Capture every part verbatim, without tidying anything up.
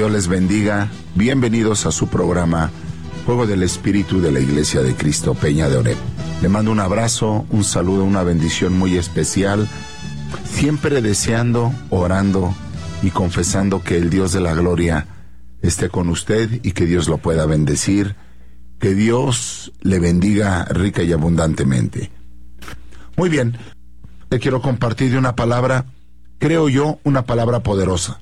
Dios les bendiga. Bienvenidos a su programa Fuego del Espíritu de la Iglesia de Cristo Peña de Oreb. Le mando un abrazo, un saludo, una bendición muy especial, siempre deseando, orando y confesando que el Dios de la gloria esté con usted y que Dios lo pueda bendecir, que Dios le bendiga rica y abundantemente. Muy bien, te quiero compartir de una palabra, creo yo, una palabra poderosa.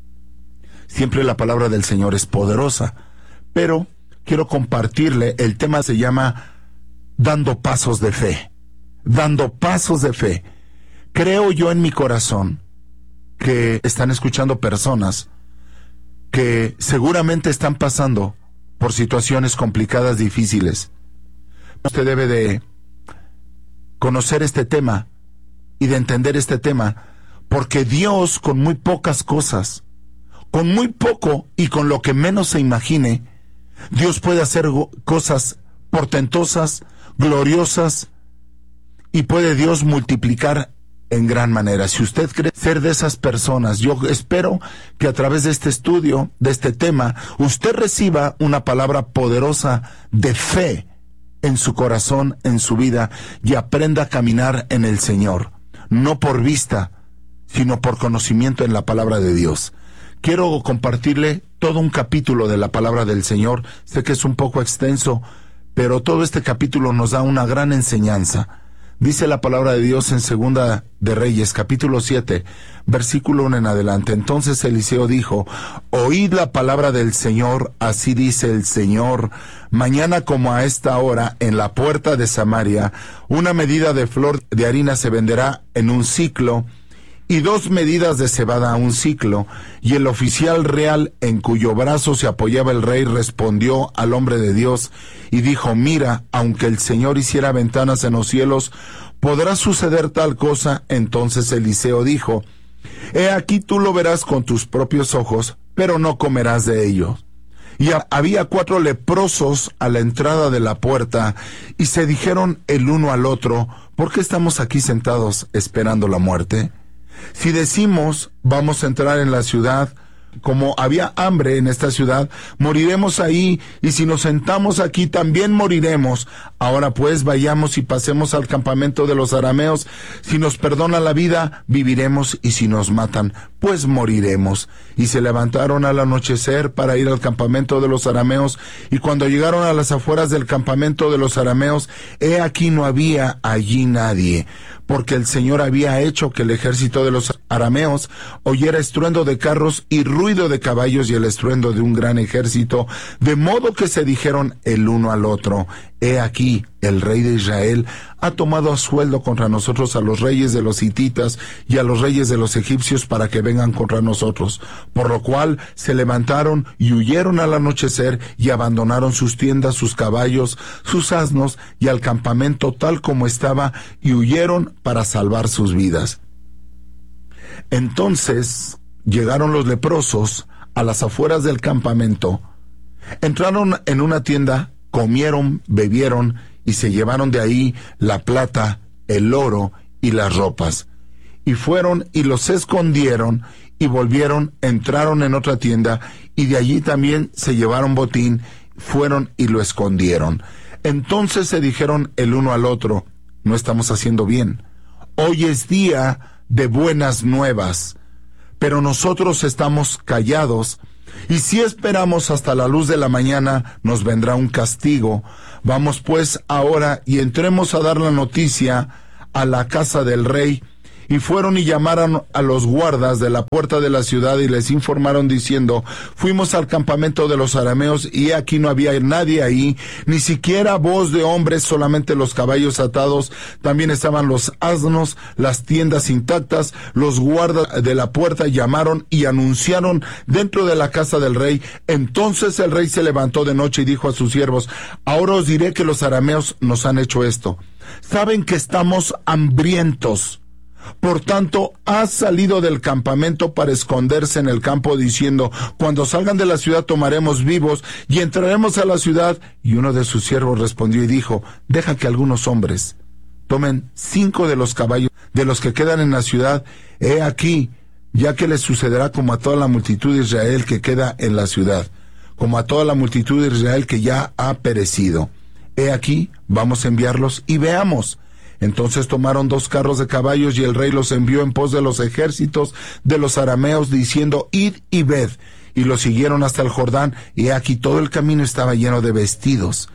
Siempre la palabra del Señor es poderosa, pero quiero compartirle, el tema se llama Dando Pasos de Fe. Dando Pasos de Fe. Creo yo en mi corazón que están escuchando personas que seguramente están pasando por situaciones complicadas, difíciles. Usted debe de conocer este tema y de entender este tema, porque Dios, con muy pocas cosas, con muy poco y con lo que menos se imagine, Dios puede hacer cosas portentosas, gloriosas, y puede Dios multiplicar en gran manera. Si usted cree ser de esas personas, yo espero que a través de este estudio, de este tema, usted reciba una palabra poderosa de fe en su corazón, en su vida, y aprenda a caminar en el Señor, no por vista, sino por conocimiento en la palabra de Dios. Quiero compartirle todo un capítulo de la palabra del Señor. Sé que es un poco extenso, pero todo este capítulo nos da una gran enseñanza. Dice la palabra de Dios en Segunda de Reyes, capítulo siete, versículo uno en adelante. Entonces Eliseo dijo: oíd la palabra del Señor, así dice el Señor. Mañana como a esta hora, en la puerta de Samaria, una medida de flor de harina se venderá en un siclo, y dos medidas de cebada a un siclo. Y el oficial real, en cuyo brazo se apoyaba el rey, respondió al hombre de Dios y dijo: mira, aunque el Señor hiciera ventanas en los cielos, ¿podrá suceder tal cosa? Entonces Eliseo dijo: he aquí tú lo verás con tus propios ojos, pero no comerás de ello. Y había cuatro leprosos a la entrada de la puerta, y se dijeron el uno al otro: ¿por qué estamos aquí sentados esperando la muerte? Si decimos, vamos a entrar en la ciudad, como había hambre en esta ciudad, moriremos ahí, y si nos sentamos aquí también moriremos. Ahora pues vayamos y pasemos al campamento de los arameos. Si nos perdona la vida, viviremos, y si nos matan, pues moriremos. Y se levantaron al anochecer para ir al campamento de los arameos, y cuando llegaron a las afueras del campamento de los arameos, he aquí no había allí nadie, porque el Señor había hecho que el ejército de los arameos oyera estruendo de carros y ruido de caballos y el estruendo de un gran ejército, de modo que se dijeron el uno al otro: he aquí, el rey de Israel ha tomado a sueldo contra nosotros a los reyes de los hititas y a los reyes de los egipcios para que vengan contra nosotros. Por lo cual se levantaron y huyeron al anochecer y abandonaron sus tiendas, sus caballos, sus asnos y al campamento tal como estaba, y huyeron para salvar sus vidas. Entonces llegaron los leprosos a las afueras del campamento, entraron en una tienda, comieron, bebieron y se llevaron de ahí la plata, el oro y las ropas. Y fueron y los escondieron, y volvieron, entraron en otra tienda y de allí también se llevaron botín, fueron y lo escondieron. Entonces se dijeron el uno al otro: no estamos haciendo bien. Hoy es día de buenas nuevas, pero nosotros estamos callados, y si esperamos hasta la luz de la mañana, nos vendrá un castigo. Vamos pues ahora y entremos a dar la noticia a la casa del rey. Y fueron y llamaron a los guardas de la puerta de la ciudad y les informaron diciendo: fuimos al campamento de los arameos y aquí no había nadie ahí, ni siquiera voz de hombres, solamente los caballos atados, también estaban los asnos, las tiendas intactas. Los guardas de la puerta llamaron y anunciaron dentro de la casa del rey. Entonces el rey se levantó de noche y dijo a sus siervos: ahora os diré que los arameos nos han hecho esto. Saben que estamos hambrientos. Por tanto, ha salido del campamento para esconderse en el campo, diciendo: cuando salgan de la ciudad tomaremos vivos y entraremos a la ciudad. Y uno de sus siervos respondió y dijo: deja que algunos hombres tomen cinco de los caballos de los que quedan en la ciudad. He aquí, ya que le sucederá como a toda la multitud de Israel que queda en la ciudad, como a toda la multitud de Israel que ya ha perecido. He aquí, vamos a enviarlos y veamos. Entonces tomaron dos carros de caballos y el rey los envió en pos de los ejércitos de los arameos, diciendo, id y ved. Y los siguieron hasta el Jordán, y aquí todo el camino estaba lleno de vestidos,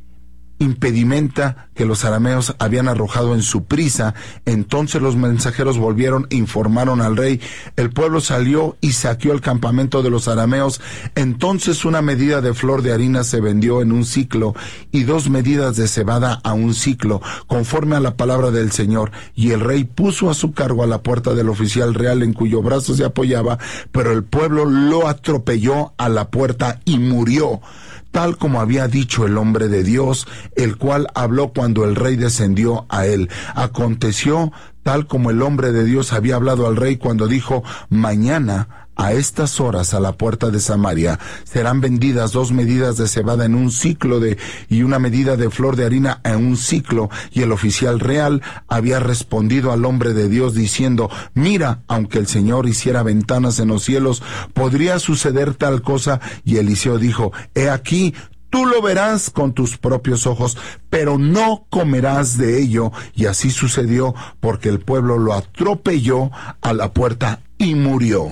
impedimenta que los arameos habían arrojado en su prisa. Entonces los mensajeros volvieron e informaron al rey. El pueblo salió y saqueó el campamento de los arameos. Entonces una medida de flor de harina se vendió en un siclo, y dos medidas de cebada a un siclo, conforme a la palabra del Señor. Y el rey puso a su cargo a la puerta del oficial real en cuyo brazo se apoyaba, pero el pueblo lo atropelló a la puerta y murió, tal como había dicho el hombre de Dios, el cual habló cuando el rey descendió a él. Aconteció tal como el hombre de Dios había hablado al rey cuando dijo, mañana a estas horas a la puerta de Samaria serán vendidas dos medidas de cebada en un siclo de, y una medida de flor de harina en un siclo. Y el oficial real había respondido al hombre de Dios diciendo, mira, aunque el Señor hiciera ventanas en los cielos, ¿podría suceder tal cosa? Y Eliseo dijo, he aquí, tú lo verás con tus propios ojos, pero no comerás de ello. Y así sucedió, porque el pueblo lo atropelló a la puerta y murió.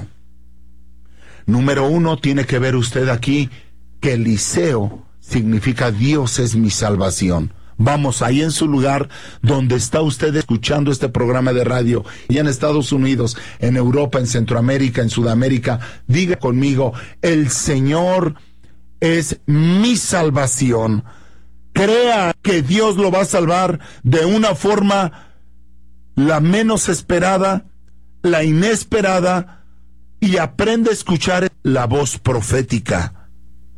Número uno, tiene que ver usted aquí que Eliseo significa Dios es mi salvación. Vamos, ahí en su lugar donde está usted escuchando este programa de radio, y en Estados Unidos, en Europa, en Centroamérica, en Sudamérica, diga conmigo, el Señor es mi salvación. Crea que Dios lo va a salvar de una forma la menos esperada, la inesperada, y aprende a escuchar la voz profética.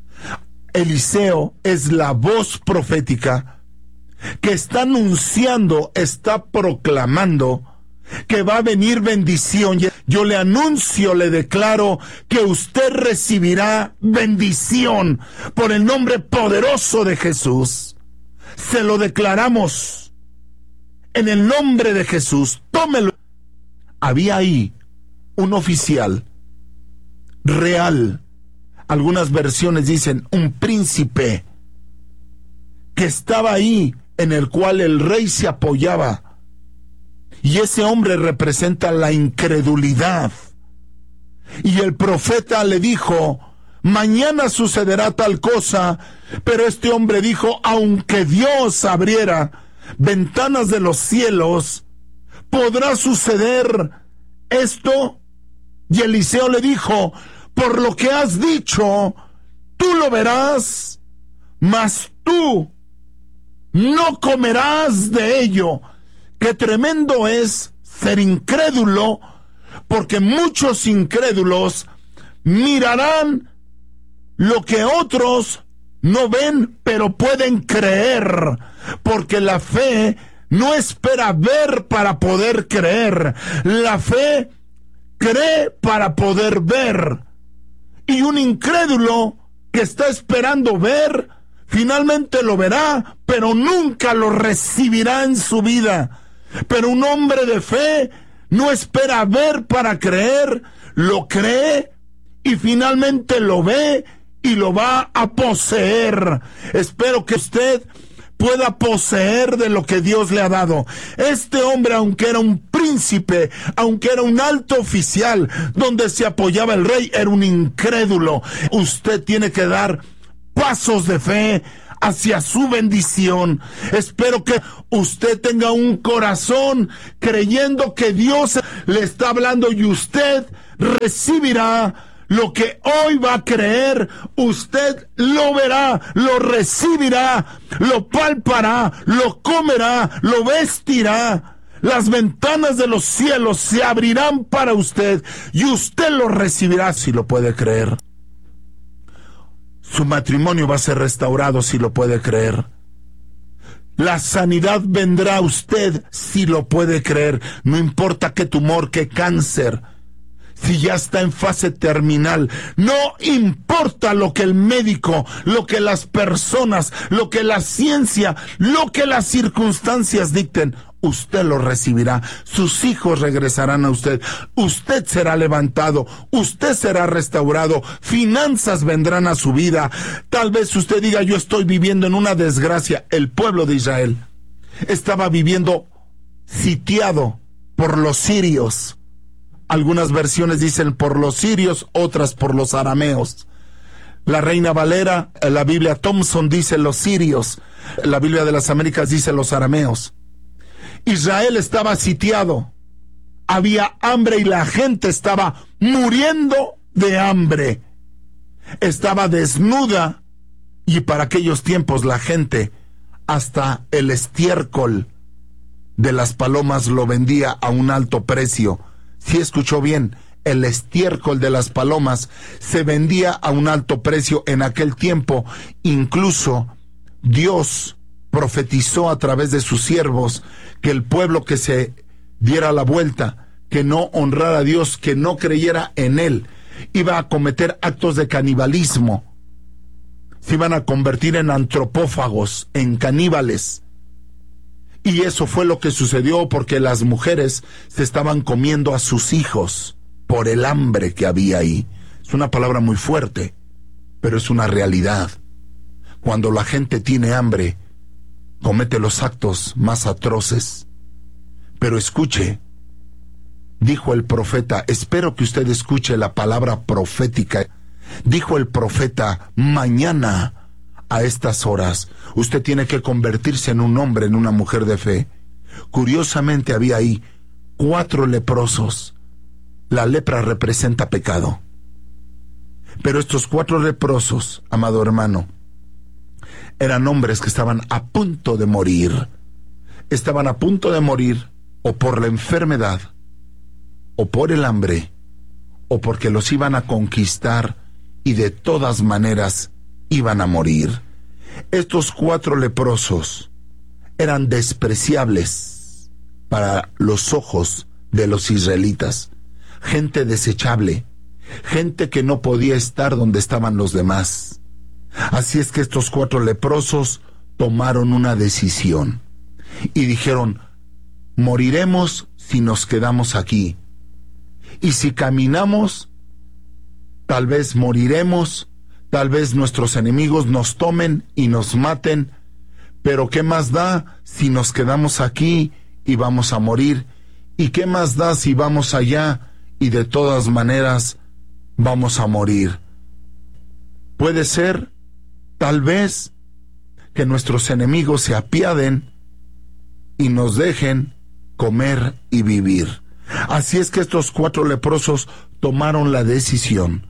Eliseo es la voz profética que está anunciando, está proclamando que va a venir bendición. Yo le anuncio, le declaro que usted recibirá bendición por el nombre poderoso de Jesús. Se lo declaramos en el nombre de Jesús. Tómelo. Había ahí un oficial real, algunas versiones dicen un príncipe, que estaba ahí, en el cual el rey se apoyaba, y ese hombre representa la incredulidad. Y el profeta le dijo, mañana sucederá tal cosa, pero este hombre dijo, aunque Dios abriera ventanas de los cielos, ¿podrá suceder esto? Y Eliseo le dijo, por lo que has dicho, tú lo verás, mas tú no comerás de ello. Qué tremendo es ser incrédulo, porque muchos incrédulos mirarán lo que otros no ven, pero pueden creer, porque la fe no espera ver para poder creer. La fe cree para poder ver. Y un incrédulo que está esperando ver, finalmente lo verá, pero nunca lo recibirá en su vida. Pero un hombre de fe no espera ver para creer, lo cree y finalmente lo ve y lo va a poseer. Espero que usted pueda poseer de lo que Dios le ha dado. Este hombre, aunque era un príncipe, aunque era un alto oficial, donde se apoyaba el rey, era un incrédulo. Usted tiene que dar pasos de fe hacia su bendición. Espero que usted tenga un corazón creyendo que Dios le está hablando y usted recibirá lo que hoy va a creer. Usted lo verá, lo recibirá, lo palpará, lo comerá, lo vestirá. Las ventanas de los cielos se abrirán para usted y usted lo recibirá si lo puede creer. Su matrimonio va a ser restaurado si lo puede creer. La sanidad vendrá a usted si lo puede creer. No importa qué tumor, qué cáncer, si ya está en fase terminal, no importa lo que el médico, lo que las personas, lo que la ciencia, lo que las circunstancias dicten, usted lo recibirá. Sus hijos regresarán a usted. Usted será levantado. Usted será restaurado. Finanzas vendrán a su vida. Tal vez usted diga, yo estoy viviendo en una desgracia. El pueblo de Israel estaba viviendo sitiado por los sirios. Algunas versiones dicen por los sirios, otras por los arameos. La Reina Valera, la Biblia Thompson dice los sirios, la Biblia de las Américas dice los arameos. Israel estaba sitiado, había hambre y la gente estaba muriendo de hambre. Estaba desnuda y para aquellos tiempos la gente hasta el estiércol de las palomas lo vendía a un alto precio. ¿Sí escuchó bien? El estiércol de las palomas se vendía a un alto precio en aquel tiempo. Incluso Dios profetizó a través de sus siervos que el pueblo que se diera la vuelta, que no honrara a Dios, que no creyera en Él, iba a cometer actos de canibalismo. Se iban a convertir en antropófagos, en caníbales. Y eso fue lo que sucedió porque las mujeres se estaban comiendo a sus hijos por el hambre que había ahí. Es una palabra muy fuerte, pero es una realidad. Cuando la gente tiene hambre, comete los actos más atroces. Pero escuche, dijo el profeta, espero que usted escuche la palabra profética. Dijo el profeta, mañana a estas horas, usted tiene que convertirse en un hombre, en una mujer de fe. Curiosamente había ahí cuatro leprosos. La lepra representa pecado. Pero estos cuatro leprosos, amado hermano, eran hombres que estaban a punto de morir. Estaban a punto de morir o por la enfermedad, o por el hambre, o porque los iban a conquistar y de todas maneras iban a morir. Estos cuatro leprosos eran despreciables para los ojos de los israelitas. Gente desechable, gente que no podía estar donde estaban los demás. Así es que estos cuatro leprosos tomaron una decisión y dijeron, moriremos si nos quedamos aquí, y si caminamos, tal vez moriremos, tal vez nuestros enemigos nos tomen y nos maten, pero ¿qué más da si nos quedamos aquí y vamos a morir? ¿Y qué más da si vamos allá y de todas maneras vamos a morir? Puede ser, tal vez, que nuestros enemigos se apiaden y nos dejen comer y vivir. Así es que estos cuatro leprosos tomaron la decisión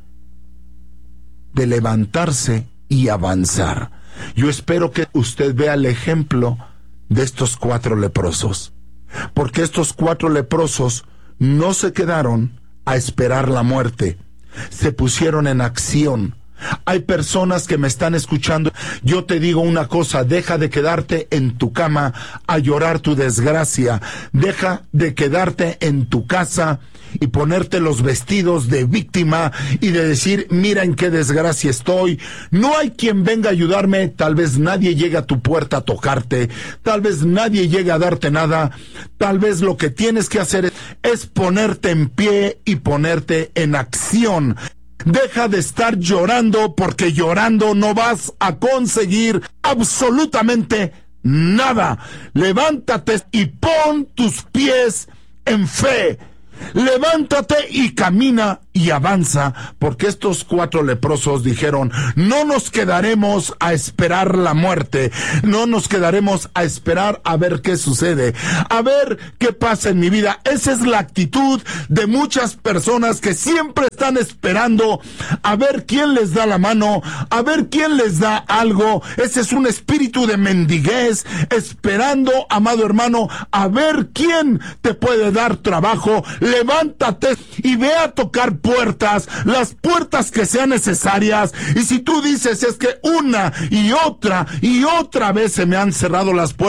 de levantarse y avanzar. Yo espero que usted vea el ejemplo de estos cuatro leprosos, porque estos cuatro leprosos no se quedaron a esperar la muerte, se pusieron en acción. Hay personas que me están escuchando. Yo te digo una cosa, deja de quedarte en tu cama a llorar tu desgracia. Deja de quedarte en tu casa y ponerte los vestidos de víctima y de decir, mira en qué desgracia estoy. No hay quien venga a ayudarme. Tal vez nadie llegue a tu puerta a tocarte. Tal vez nadie llegue a darte nada. Tal vez lo que tienes que hacer es, es ponerte en pie y ponerte en acción. Deja de estar llorando, porque llorando no vas a conseguir absolutamente nada. Levántate y pon tus pies en fe. Levántate y camina y avanza, porque estos cuatro leprosos dijeron, no nos quedaremos a esperar la muerte, no nos quedaremos a esperar a ver qué sucede, a ver qué pasa en mi vida. Esa es la actitud de muchas personas que siempre están esperando a ver quién les da la mano, a ver quién les da algo. Ese es un espíritu de mendiguez, esperando, amado hermano, a ver quién te puede dar trabajo. Levántate y ve a tocar puertas, las puertas que sean necesarias. Y si tú dices, es que una y otra y otra vez se me han cerrado las puertas,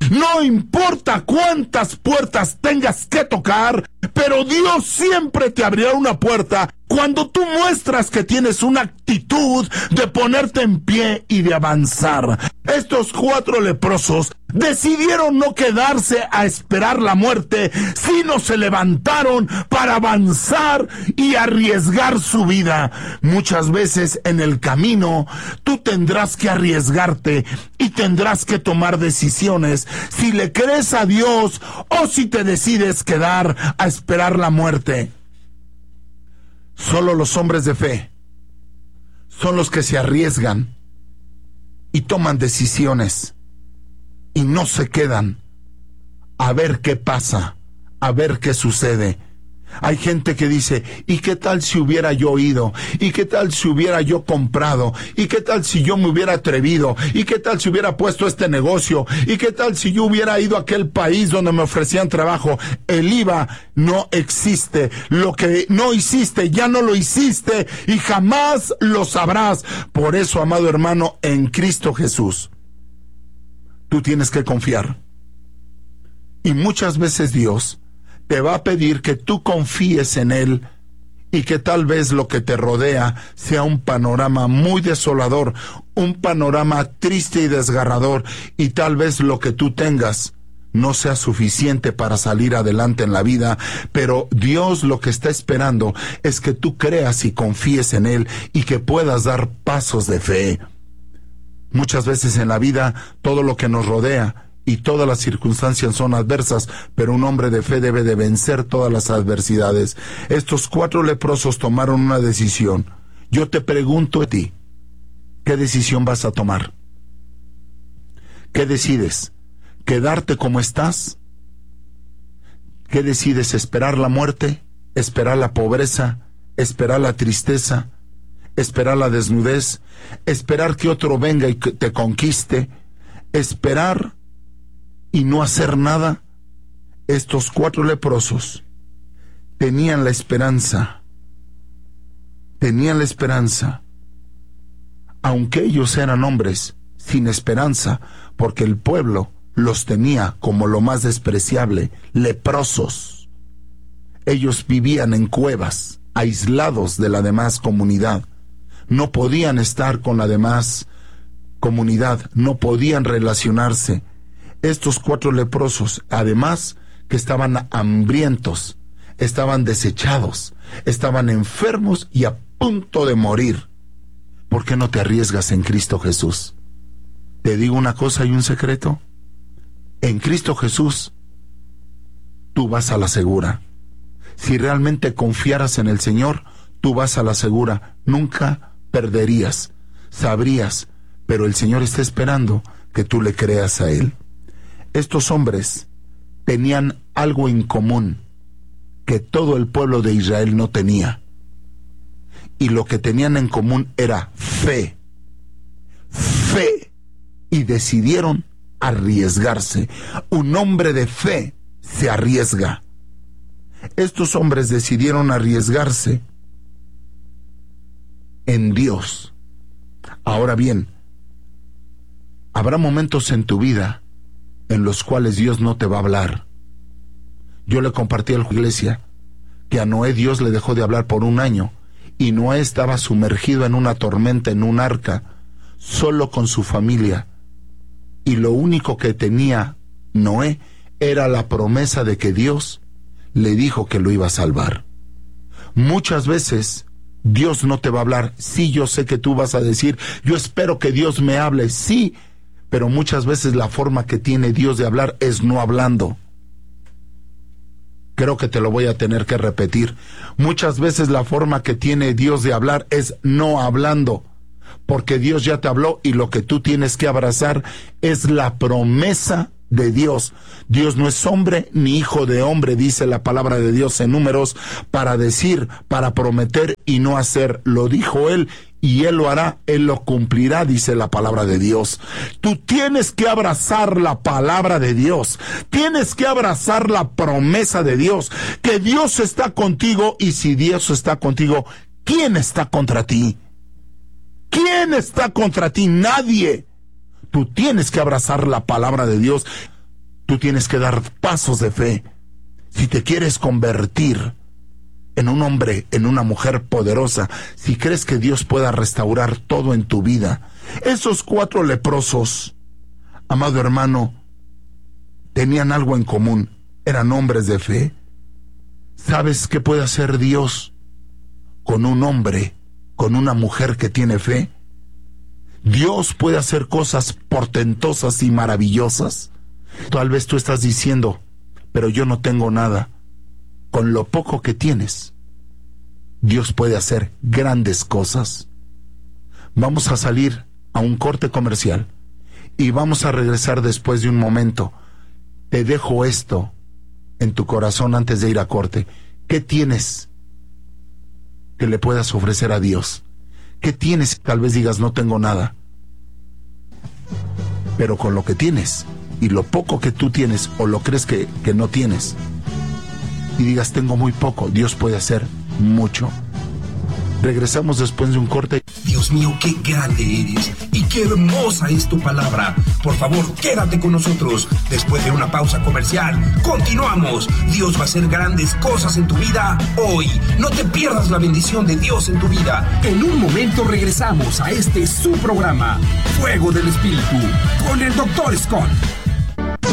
No importa cuántas puertas tengas que tocar, pero Dios siempre te abrirá una puerta cuando tú muestras que tienes una actitud de ponerte en pie y de avanzar. Estos cuatro leprosos decidieron no quedarse a esperar la muerte, sino se levantaron para avanzar y arriesgar su vida. Muchas veces en el camino tú tendrás que arriesgarte y tendrás que tomar decisiones si le crees a Dios o si te decides quedar a esperar la muerte. Solo los hombres de fe son los que se arriesgan y toman decisiones y no se quedan a ver qué pasa, a ver qué sucede. Hay gente que dice, ¿y qué tal si hubiera yo ido? ¿Y qué tal si hubiera yo comprado? ¿Y qué tal si yo me hubiera atrevido? ¿Y qué tal si hubiera puesto este negocio? ¿Y qué tal si yo hubiera ido a aquel país donde me ofrecían trabajo? El I V A no existe. Lo que no hiciste, ya no lo hiciste y jamás lo sabrás. Por eso, amado hermano, en Cristo Jesús, tú tienes que confiar. Y muchas veces Dios te va a pedir que tú confíes en Él y que tal vez lo que te rodea sea un panorama muy desolador, un panorama triste y desgarrador, y tal vez lo que tú tengas no sea suficiente para salir adelante en la vida, pero Dios lo que está esperando es que tú creas y confíes en Él y que puedas dar pasos de fe. Muchas veces en la vida todo lo que nos rodea y todas las circunstancias son adversas, pero un hombre de fe debe de vencer todas las adversidades. Estos cuatro leprosos tomaron una decisión. Yo te pregunto a ti, ¿qué decisión vas a tomar? ¿Qué decides? ¿Quedarte como estás? ¿Qué decides? ¿Esperar la muerte? ¿Esperar la pobreza? ¿Esperar la tristeza? ¿Esperar la desnudez? ¿Esperar que otro venga y te conquiste? ¿Esperar y no hacer nada? Estos cuatro leprosos tenían la esperanza, tenían la esperanza, aunque ellos eran hombres sin esperanza, porque el pueblo los tenía como lo más despreciable, leprosos. Ellos vivían en cuevas, aislados de la demás comunidad. No podían estar con la demás comunidad, no podían relacionarse. Estos cuatro leprosos, además que estaban hambrientos, estaban desechados, estaban enfermos y a punto de morir. ¿Por qué no te arriesgas en Cristo Jesús? Te digo una cosa y un secreto. En Cristo Jesús, tú vas a la segura. Si realmente confiaras en el Señor, tú vas a la segura. Nunca perderías, sabrías, pero el Señor está esperando que tú le creas a Él. Estos hombres tenían algo en común que todo el pueblo de Israel no tenía. Y lo que tenían en común era fe. Fe. Y decidieron arriesgarse. Un hombre de fe se arriesga. Estos hombres decidieron arriesgarse en Dios. Ahora bien, habrá momentos en tu vida en los cuales Dios no te va a hablar. Yo le compartí a la iglesia que a Noé Dios le dejó de hablar por un año, y Noé estaba sumergido en una tormenta, en un arca, solo con su familia, y lo único que tenía Noé era la promesa de que Dios le dijo que lo iba a salvar. Muchas veces Dios no te va a hablar. Sí, yo sé que tú vas a decir, yo espero que Dios me hable, sí, pero muchas veces la forma que tiene Dios de hablar es no hablando. Creo que te lo voy a tener que repetir. Muchas veces la forma que tiene Dios de hablar es no hablando, porque Dios ya te habló y lo que tú tienes que abrazar es la promesa de Dios. Dios no es hombre ni hijo de hombre, dice la palabra de Dios en Números, para decir, para prometer y no hacer. Lo dijo Él y Él lo hará, Él lo cumplirá, dice la palabra de Dios. Tú tienes que abrazar la palabra de Dios, tienes que abrazar la promesa de Dios, que Dios está contigo, y si Dios está contigo, ¿quién está contra ti? ¿Quién está contra ti? Nadie. Tú tienes que abrazar la palabra de Dios. Tú tienes que dar pasos de fe. Si te quieres convertir en un hombre, en una mujer poderosa, si crees que Dios pueda restaurar todo en tu vida. Esos cuatro leprosos, amado hermano, tenían algo en común. Eran hombres de fe. ¿Sabes qué puede hacer Dios con un hombre, con una mujer que tiene fe? Dios puede hacer cosas portentosas y maravillosas. Tal vez tú estás diciendo, pero yo no tengo nada. Con lo poco que tienes, Dios puede hacer grandes cosas. Vamos a salir a un corte comercial y vamos a regresar después de un momento. Te dejo esto en tu corazón antes de ir a corte. ¿Qué tienes que le puedas ofrecer a Dios? ¿Qué tienes? Tal vez digas, no tengo nada. Pero con lo que tienes y lo poco que tú tienes o lo crees que, que no tienes, y digas, tengo muy poco, Dios puede hacer mucho. Regresamos después de un corte. Dios mío, qué grande eres y qué hermosa es tu palabra. Por favor, quédate con nosotros. Después de una pausa comercial, continuamos. Dios va a hacer grandes cosas en tu vida hoy. No te pierdas la bendición de Dios en tu vida. En un momento regresamos a este su programa, Fuego del Espíritu, con el doctor Scott.